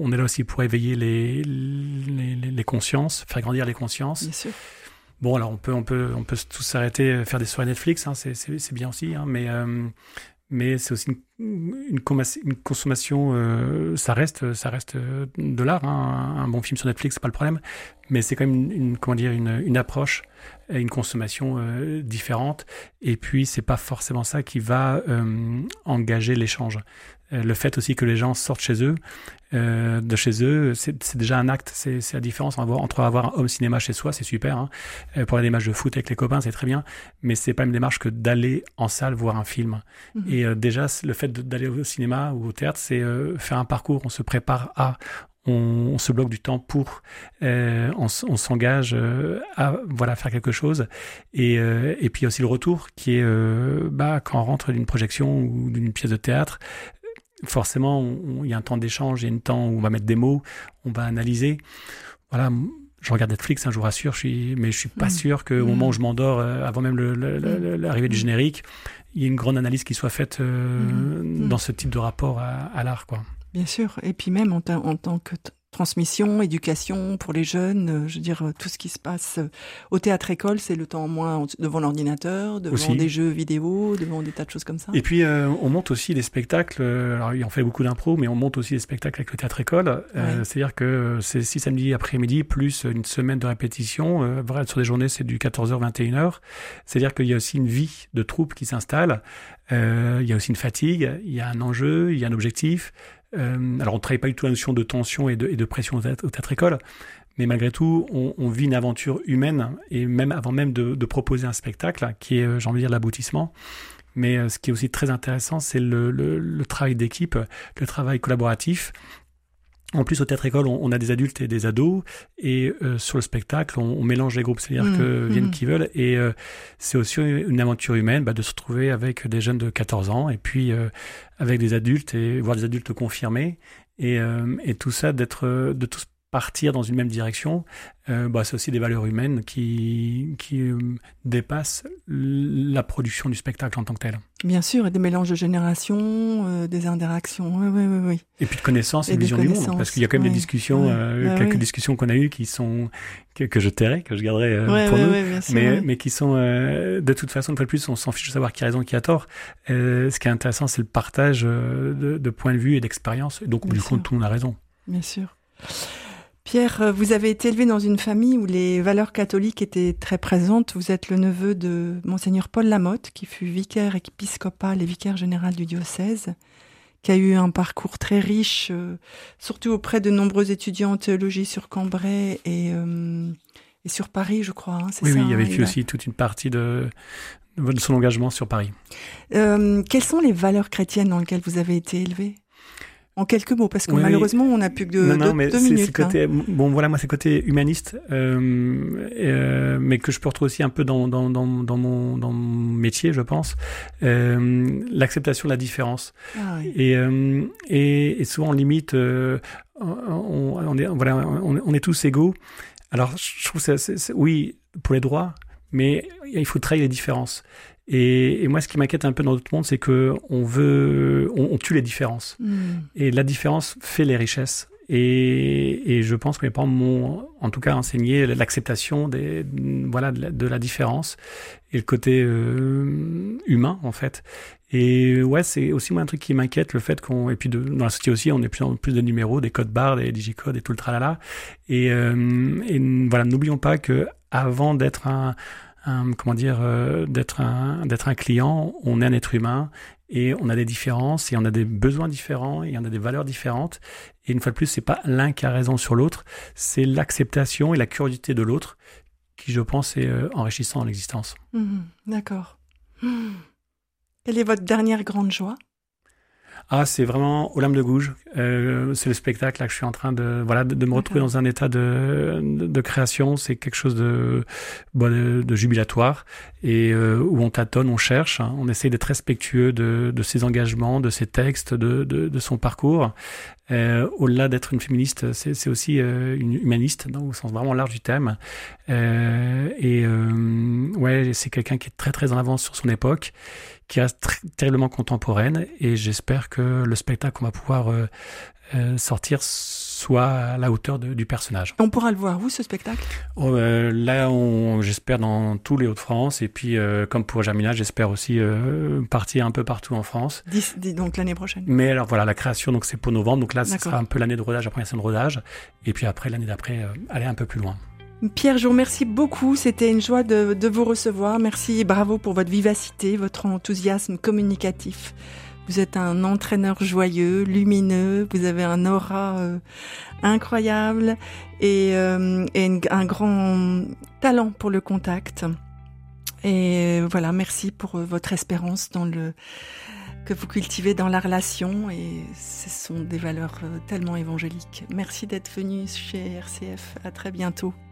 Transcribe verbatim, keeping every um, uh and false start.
on est là aussi pour éveiller les, les, les, les consciences, faire grandir les consciences. Bien sûr. Bon, alors on peut, on peut, on peut tous s'arrêter, faire des soirées Netflix, hein, c'est, c'est, c'est bien aussi, hein, mais, euh, mais c'est aussi une, une, commas- une consommation, euh, ça reste, ça reste de l'art, hein, un, un bon film sur Netflix, c'est pas le problème, mais c'est quand même une, une comment dire, une, une approche, une consommation euh, différente, et puis c'est pas forcément ça qui va euh, engager l'échange. Euh, le fait aussi que les gens sortent chez eux, euh, de chez eux, c'est, c'est déjà un acte. C'est, c'est la différence entre avoir un home cinéma chez soi, c'est super. Hein. Euh, pour aller des matchs de foot avec les copains, c'est très bien. Mais c'est pas une démarche que d'aller en salle voir un film. Mmh. Et euh, déjà, le fait de, d'aller au cinéma ou au théâtre, c'est euh, faire un parcours. On se prépare à, on, on se bloque du temps pour, euh, on, on s'engage euh, à voilà faire quelque chose. Et, euh, et puis il y a aussi le retour qui est euh, bah, quand on rentre d'une projection ou d'une pièce de théâtre. Forcément, il y a un temps d'échange, il y a un temps où on va mettre des mots, on va analyser. Voilà, je regarde Netflix, hein, je vous rassure, je suis, mais je suis pas mmh. sûr qu'au mmh. moment où je m'endors, euh, avant même le, le, le, l'arrivée mmh. du générique, il y ait une grande analyse qui soit faite euh, mmh. dans ce type de rapport à, à l'art, quoi. Bien sûr, et puis même en, ta, en tant que t- transmission, éducation pour les jeunes, euh, je veux dire, tout ce qui se passe au théâtre-école, c'est le temps moins devant l'ordinateur, devant aussi. Des jeux vidéo, devant des tas de choses comme ça. Et puis, euh, on monte aussi des spectacles, alors on fait beaucoup d'impro, mais on monte aussi des spectacles avec le théâtre-école. Euh, ouais. C'est-à-dire que c'est six samedis après-midi, plus une semaine de répétition. Euh, vrai, sur des journées, c'est du quatorze heures, vingt et une heures. C'est-à-dire qu'il y a aussi une vie de troupe qui s'installe. Euh, il y a aussi une fatigue, il y a un enjeu, il y a un objectif. Euh, alors, on ne travaille pas du tout la notion de tension et de, et de pression au théâtre, au théâtre-école, mais malgré tout, on, on vit une aventure humaine, et même avant même de, de proposer un spectacle, qui est, j'ai envie de dire, l'aboutissement. Mais euh, ce qui est aussi très intéressant, c'est le, le, le travail d'équipe, le travail collaboratif. En plus, au théâtre-école, on, on a des adultes et des ados, et euh, sur le spectacle, on, on mélange les groupes, c'est-à-dire mmh, que viennent mmh. qui veulent, et euh, c'est aussi une aventure humaine bah, de se retrouver avec des jeunes de quatorze ans, et puis euh, avec des adultes, et voire des adultes confirmés, et, euh, et tout ça, d'être, de tous partir dans une même direction, euh, bah, c'est aussi des valeurs humaines qui, qui euh, dépassent la production du spectacle en tant que tel. Bien sûr, et des mélanges de générations, euh, des interactions, oui, oui, oui, oui. Et puis de connaissances et, et de vision du monde, parce qu'il y a quand même oui. des discussions, oui. euh, bah, quelques oui. discussions qu'on a eues qui sont, que, que je tairai, que je garderai euh, ouais, pour ouais, nous, ouais, bien sûr, mais, ouais. mais qui sont, euh, de toute façon, une fois de plus, on s'en fiche de savoir qui a raison, qui a tort. Euh, ce qui est intéressant, c'est le partage euh, de, de points de vue et d'expériences, donc bien du sûr. coup, tout le monde a raison. Bien sûr. Pierre, vous avez été élevé dans une famille où les valeurs catholiques étaient très présentes. Vous êtes le neveu de Monseigneur Paul Lamotte, qui fut vicaire épiscopal et vicaire général du diocèse, qui a eu un parcours très riche, euh, surtout auprès de nombreux étudiants en théologie sur Cambrai et, euh, et sur Paris, je crois. Hein, c'est oui, ça, oui, il y avait hein, eu aussi a... toute une partie de, de son engagement sur Paris. Euh, quelles sont les valeurs chrétiennes dans lesquelles vous avez été élevé ? En quelques mots, parce que oui, malheureusement, on n'a plus que deux, non, non, deux, mais deux c'est, minutes. C'est côté, hein. Bon, voilà, moi, c'est côté humaniste, euh, euh, mais que je peux retrouver aussi un peu dans, dans, dans, dans, mon, dans mon métier, je pense. Euh, l'acceptation de la différence. Ah, oui. et, euh, et, et souvent, on limite, euh, on, on, est, voilà, on, on est tous égaux. Alors, je trouve que c'est, c'est, c'est, oui, pour les droits, mais il faut trahir les différences. Et, et moi, ce qui m'inquiète un peu dans notre monde, c'est que on veut, on, on tue les différences. Mmh. Et la différence fait les richesses. Et, et je pense que mes parents m'ont, en tout cas, enseigné l'acceptation des, voilà, de la, de la différence et le côté euh, humain, en fait. Et ouais, c'est aussi moi un truc qui m'inquiète, le fait qu'on, et puis de, dans la société aussi, on est plus en plus de numéros, des codes barres, des digicodes et tout le tralala. Et, euh, et voilà, n'oublions pas que avant d'être un Un, comment dire, euh, d'être un, d'être un client, on est un être humain et on a des différences et on a des besoins différents et on a des valeurs différentes. Et une fois de plus, c'est pas l'un qui a raison sur l'autre, c'est l'acceptation et la curiosité de l'autre qui, je pense, est euh, enrichissant dans l'existence. Mmh, d'accord. Mmh. Quelle est votre dernière grande joie ? Ah, c'est vraiment Olympe de Gouges. Euh, c'est le spectacle là que je suis en train de voilà de, de me retrouver D'accord. dans un état de, de de création. C'est quelque chose de bon, de, de jubilatoire et euh, où on tâtonne, on cherche, hein, on essaye d'être respectueux de de ses engagements, de ses textes, de de, de son parcours. Euh, au-delà d'être une féministe, c'est, c'est aussi euh, une humaniste, donc, au sens vraiment large du terme. Euh, et euh, ouais, c'est quelqu'un qui est très très en avance sur son époque, qui reste très, terriblement contemporaine. Et j'espère que le spectacle qu'on va pouvoir euh, euh, sortir soit à la hauteur de, du personnage. On pourra le voir où, ce spectacle ? oh, euh, Là, on, j'espère dans tous les Hauts-de-France. Et puis, euh, comme pour Germinal, j'espère aussi euh, partir un peu partout en France. dix, donc l'année prochaine. Mais alors voilà, la création, donc c'est pour novembre. Donc là, ce D'accord. sera un peu l'année de rodage, la première semaine de rodage. Et puis après, l'année d'après, euh, aller un peu plus loin. Pierre, je vous remercie beaucoup. C'était une joie de, de vous recevoir. Merci et bravo pour votre vivacité, votre enthousiasme communicatif. Vous êtes un entraîneur joyeux, lumineux. Vous avez un aura euh, incroyable et, euh, et une, un grand talent pour le contact. Et voilà, merci pour votre espérance dans le que vous cultivez dans la relation. Et ce sont des valeurs tellement évangéliques. Merci d'être venu chez R C F. À très bientôt.